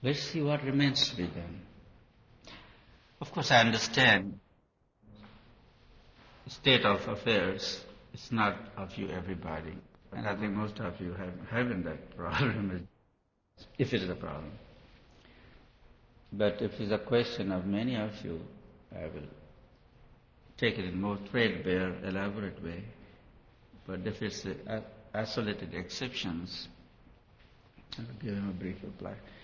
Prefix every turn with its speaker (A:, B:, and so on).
A: Let's see what remains to be done. Of course, I understand the state of affairs is not of you, everybody. And I think most of you have having that problem, if it is a problem. But if it's a question of many of you, I will take it in more threadbare, elaborate way. But if it's isolated exceptions, I will give him a brief reply.